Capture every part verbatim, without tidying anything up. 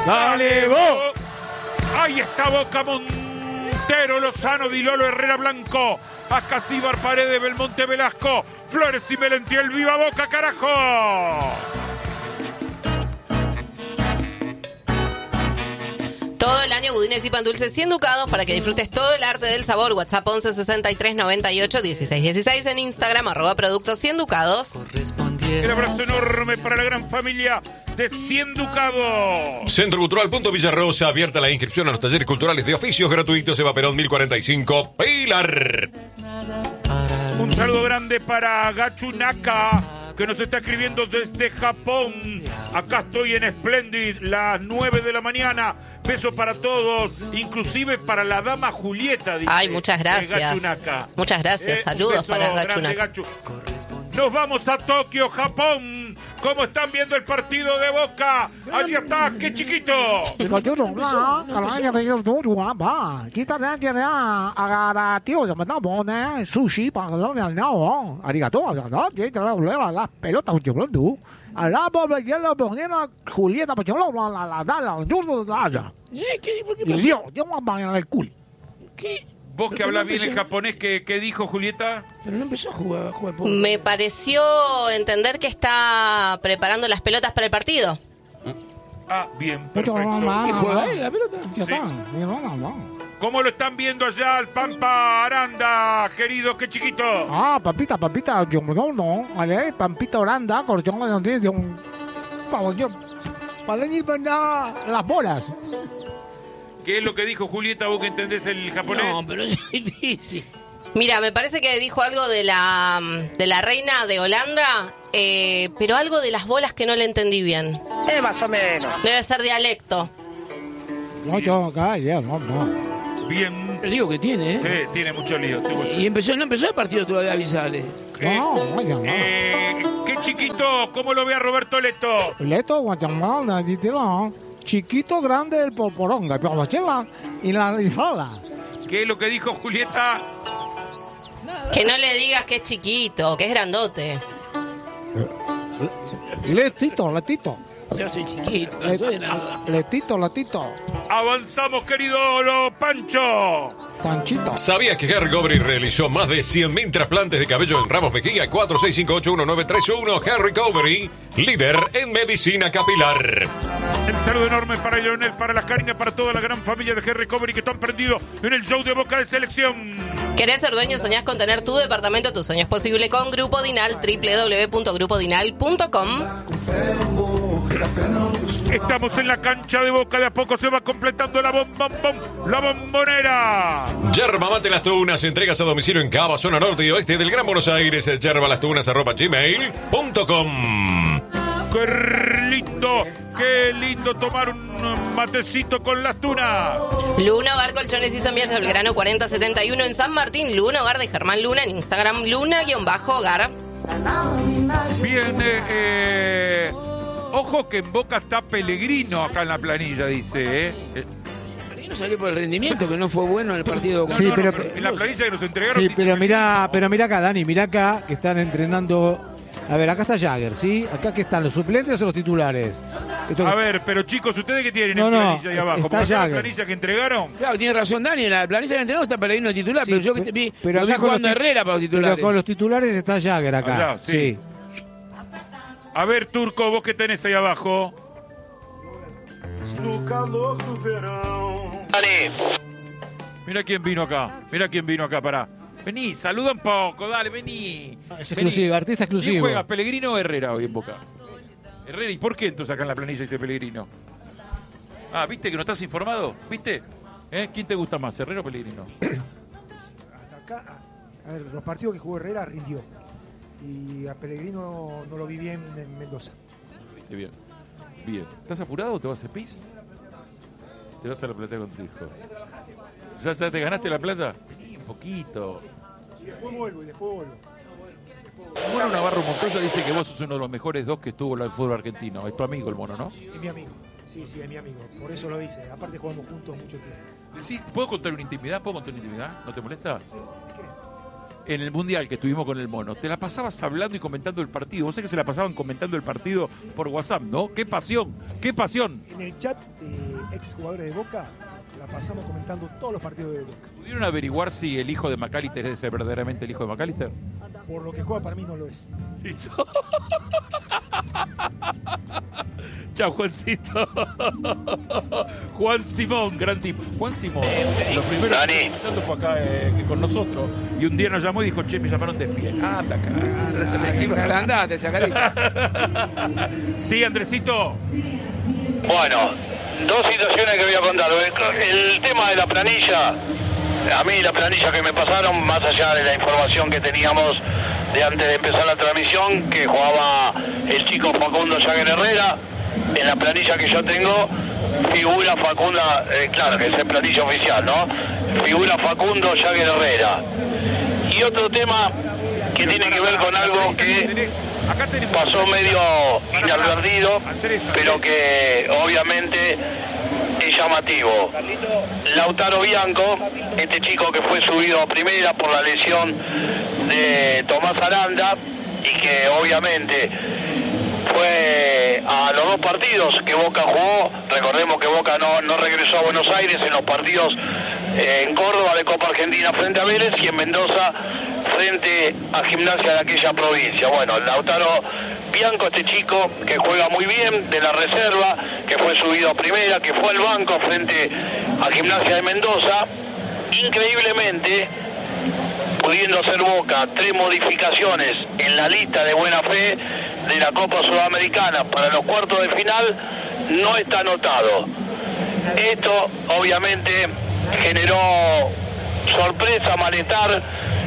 ¡Dale, vos! Ahí está Boca, Montero, Lozano, Di Lolo, Herrera, Blanco, Ascasíbar, Paredes, Belmonte, Velasco, Flores y Melentiel. ¡Viva Boca, carajo! Todo el año budines y pan dulces cien ducados para que disfrutes todo el arte del sabor. WhatsApp once sesenta y tres noventa y ocho dieciséis dieciséis, en Instagram arroba productos cien ducados. Un abrazo enorme para la gran familia de cien ducados. Centro Cultural Punto Villarrosa, abierta la inscripción a los talleres culturales de oficios gratuitos. Eva Perón mil cuarenta y cinco, Pilar. Un saludo grande para Gachu Naka, que nos está escribiendo desde Japón. Acá estoy en Splendid, las nueve de la mañana. Beso para todos, inclusive para la dama Julieta. Dice, Ay, muchas gracias. Muchas gracias, eh, saludos para Gachu Naka. Nos vamos a Tokio, Japón. ¿Cómo están viendo el partido de Boca? Allí está, qué chiquito. Sushi para las pelotas. Julieta, ¿Qué? Vos que hablas bien el japonés, ¿qué, ¿qué dijo Julieta? Pero no empezó a jugar, a jugar poco. Me pareció entender que está preparando las pelotas para el partido. Ah, bien, perfecto. ¿Qué juega él, la pelota? Sí. ¿Cómo lo están viendo allá al Pampa Aranda, querido? ¡Qué chiquito! Ah, papita, papita, yo no, no. Vale, Pampita Aranda, corchón de donde de un pabellón. Para ir para las bolas. ¿Qué es lo que dijo Julieta, vos que entendés el japonés? No, pero es difícil. Mira, me parece que dijo algo de la de la reina de Holanda, eh, pero algo de las bolas que no le entendí bien. Eh, más o menos. Debe ser dialecto. No, yo acá, ya, no, no. Bien. El lío que tiene, ¿eh? Sí, tiene mucho lío. Y empezó, no empezó el partido todavía, avisale. Eh, No, vaya, no. eh, qué chiquito, ¿cómo lo ve a Roberto Leto? Leto, Guatemala, no. Chiquito, grande, el porporonga, pero la chela y la isola. ¿Qué es lo que dijo Julieta? Que no le digas que es chiquito, que es grandote. Letito, letito. Yo soy chiquito, no Le- soy nada. letito, letito. Avanzamos, querido lo Pancho. Panchito. ¿Sabías que Harry Covery realizó más de cien mil trasplantes de cabello en Ramos Mejía? cuatro seis cinco ocho uno nueve tres uno. Harry Covery, líder en medicina capilar. El saludo enorme para Leonel, para las cariñas, para toda la gran familia de Harry Covery que están prendidos en el show de Boca de Selección. ¿Querés ser dueño? ¿Soñás con tener tu departamento? Tu sueño es posible con Grupo Dinal, doble u doble u doble u punto grupo dinal punto com. Estamos en la cancha de Boca, de a poco se va completando la bom, bom, bom, la bombonera. Yerba Mate Las Tunas, entregas a domicilio en Cava, zona norte y oeste del Gran Buenos Aires. Yerba Las Tunas arroba gmail punto com. Qué lindo, qué lindo tomar un matecito con las tunas. Luna Hogar Colchones y Sommiers del Belgrano cuarenta setenta y uno en San Martín. Luna Hogar de Germán Luna en Instagram, Luna-Hogar. Bien, eh, eh, ojo que en Boca está Pellegrino acá en la planilla, dice, ¿eh? eh No salió por el rendimiento, que no fue bueno en el partido. Sí, no, no, pero- en la planilla que nos entregaron. Sí, dice pero Pellegrino. mira, pero mira acá, Dani, mira acá que están entrenando. A ver, acá está Jagger, ¿sí? Acá que están los suplentes o los titulares. Esto- A ver, pero chicos, ¿ustedes qué tienen No, en no, planilla ahí abajo? está ¿Por la Jagger. planilla que entregaron? Claro, tiene razón Dani, en la planilla que entrenó está Pellegrino titular, Sí, pero yo que pe- te vi, pero lo vi acá con jugando los ti- Herrera para los titulares. Pero con los titulares está Jagger acá. Allá, sí. sí. A ver, Turco, ¿vos qué tenés ahí abajo? Mira quién vino acá, mira quién vino acá, pará. Vení, saluda un poco, dale, vení. Es exclusivo, artista exclusivo. ¿Quién juega, Pellegrino o Herrera hoy en Boca? Herrera, ¿y por qué entonces acá en la planilla dice Pellegrino? Ah, ¿viste que no estás informado? ¿Viste? ¿Eh? ¿Quién te gusta más, Herrera o Pellegrino? Hasta acá, a ver, los partidos que jugó Herrera rindió. Y a Pellegrino no lo vi bien en Mendoza. Viste, bien. Bien. ¿Estás apurado o te vas a pis? Te vas a la plata con tus hijos. ¿Ya, ya te ganaste la plata? Vení un poquito. Y después vuelvo, y después vuelvo. El Mono Navarro Montoya dice que vos sos uno de los mejores dos que estuvo en el fútbol argentino. Es tu amigo el Mono, ¿no? Es mi amigo. Sí, sí, es mi amigo. Por eso lo dice. Aparte jugamos juntos mucho tiempo. Sí, ¿puedo contar una intimidad? ¿Puedo contar una intimidad? ¿No te molesta? en el Mundial que estuvimos con el Mono, te la pasabas hablando y comentando el partido. Vos sabés que se la pasaban comentando el partido por WhatsApp, ¿no? ¡Qué pasión! ¡Qué pasión! En el chat de exjugadores de Boca, la pasamos comentando todos los partidos de Boca. ¿Pudieron averiguar si el hijo de McAllister es verdaderamente el hijo de McAllister? Por lo que juega, para mí no lo es. Listo. Chao, Juancito. Juan Simón, gran tipo. Juan Simón, lo primero Dani. que estuvo comentando fue acá eh, con nosotros. Y un día nos llamó y dijo, che, me llamaron de pie. Ah, está acá. Andate, Chacarita. Sí, Andresito. Bueno, dos situaciones que voy a contar. El, el tema de la planilla, a mí la planilla que me pasaron, más allá de la información que teníamos de antes de empezar la transmisión, que jugaba el chico Facundo Jagger Herrera, en la planilla que yo tengo figura Facunda, eh, claro que es en planilla oficial, ¿no? Figura Facundo Jagger Herrera. Y otro tema que tiene que ver con algo que pasó medio inadvertido, pero que obviamente es llamativo. Lautaro Bianco, este chico que fue subido a primera por la lesión de Tomás Aranda y que obviamente fue a los dos partidos que Boca jugó. Recordemos que Boca no, no regresó a Buenos Aires en los partidos eh, en Córdoba de Copa Argentina frente a Vélez y en Mendoza frente a Gimnasia de aquella provincia. Bueno, Lautaro Bianco, este chico que juega muy bien de la reserva, que fue subido a primera, que fue al banco frente a Gimnasia de Mendoza, increíblemente pudiendo hacer Boca tres modificaciones en la lista de buena fe de la Copa Sudamericana para los cuartos de final, no está anotado. Esto obviamente generó sorpresa, malestar.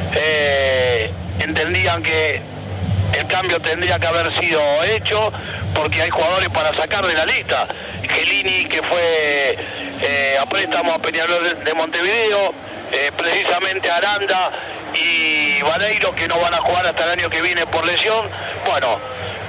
Eh, entendían que el cambio tendría que haber sido hecho porque hay jugadores para sacar de la lista. Gelini, que fue eh, a préstamo a Peñarol de, de Montevideo, eh, precisamente Aranda y Vareiro, que no van a jugar hasta el año que viene por lesión. Bueno,